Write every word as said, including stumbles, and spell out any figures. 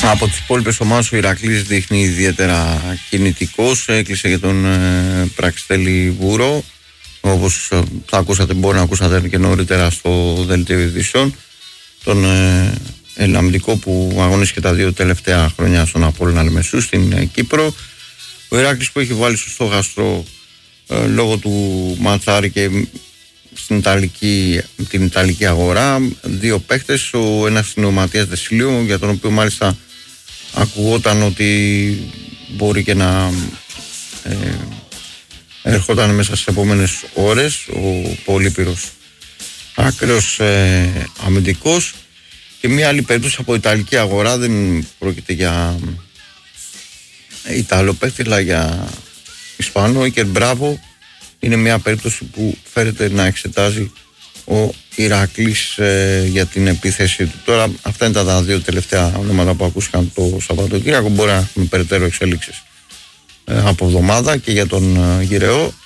Από τις υπόλοιπες ομάδες ο Ηρακλής δείχνει ιδιαίτερα κινητικός. Έκλεισε για τον ε, Πραξιτέλη Βούρο. Όπως ε, θα ακούσατε, μπορεί να ακούσατε και νωρίτερα στο δελτίο ειδήσεων. Τον ε, Ελλαμβικό που αγωνίστηκε τα δύο τελευταία χρόνια στον Απόλλωνα Λεμεσού στην ε, Κύπρο. Ο Ηράκλης που έχει βάλει στο στόχαστρο ε, λόγω του Ματσάρη και στην Ιταλική, την Ιταλική αγορά δύο παίχτες. Ο ένας είναι ο Ματίας Δεσιλίου, για τον οποίο μάλιστα ακουγόταν ότι μπορεί και να ε, ερχόταν μέσα στις επόμενες ώρες. Ο Πολύπυρος άκρος ε, αμυντικός. Και μια άλλη περίπτωση από Ιταλική αγορά, δεν πρόκειται για Ιταλό παίχτη αλλά για Ισπανό. Ο Ίκερ Μπράβο είναι μια περίπτωση που φέρεται να εξετάζει ο Ηρακλής ε, για την επίθεση του. Τώρα αυτά είναι τα δύο τελευταία ονόματα που ακούστηκαν το Σαββατοκύριακο. Μπορεί να έχουμε περαιτέρω εξέλιξεις ε, από εβδομάδα και για τον ε, Γυρεό.